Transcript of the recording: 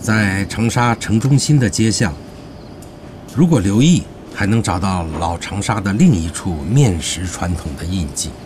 在长沙城中心的街巷，如果留意，还能找到老长沙的另一处面食传统的印记。